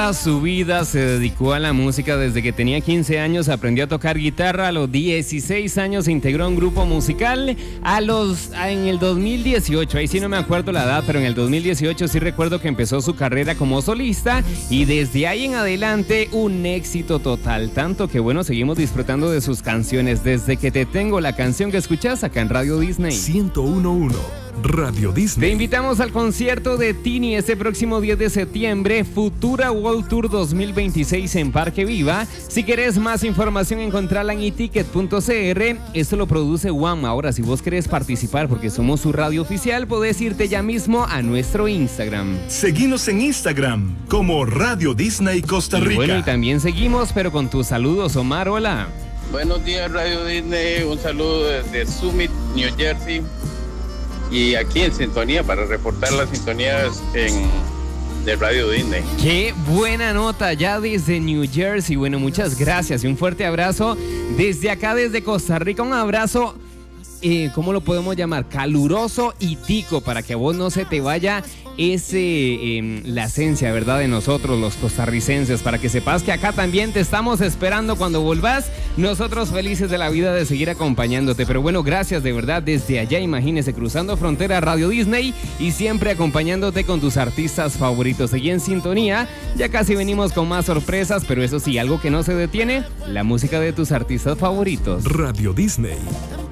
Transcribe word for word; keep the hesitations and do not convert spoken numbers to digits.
Toda su vida se dedicó a la música. Desde que tenía quince años aprendió a tocar guitarra. A los dieciséis años se integró a un grupo musical. A los en el dos mil dieciocho, ahí sí no me acuerdo la edad, pero en el dos mil dieciocho sí recuerdo que empezó su carrera como solista y desde ahí en adelante un éxito total. Tanto que bueno, seguimos disfrutando de sus canciones. Desde que te tengo, la canción que escuchas acá en Radio Disney. ciento uno punto uno Radio Disney. Te invitamos al concierto de Tini este próximo diez de septiembre, Futura World Tour dos mil veintiséis en Parque Viva. Si querés más información, encontrala en iticket punto c r. Esto lo produce Wam. Ahora, si vos querés participar porque somos su radio oficial, podés irte ya mismo a nuestro Instagram. Seguinos en Instagram como Radio Disney Costa Rica. Y bueno, y también seguimos, pero con tus saludos, Omar. Hola. Buenos días, Radio Disney. Un saludo desde Summit, New Jersey. Y aquí en sintonía para reportar las sintonías en, de Radio Disney. Qué buena nota ya desde New Jersey. Bueno, muchas gracias y un fuerte abrazo desde acá, desde Costa Rica. Un abrazo, eh, ¿cómo lo podemos llamar? Caluroso y tico, para que a vos no se te vaya ese, eh, la esencia, ¿verdad?, de nosotros los costarricenses, para que sepas que acá también te estamos esperando cuando volvás. Nosotros felices de la vida de seguir acompañándote. Pero bueno, gracias de verdad desde allá, imagínese, cruzando frontera, Radio Disney, y siempre acompañándote con tus artistas favoritos. Seguí en sintonía, ya casi venimos con más sorpresas, pero eso sí, algo que no se detiene, la música de tus artistas favoritos. Radio Disney.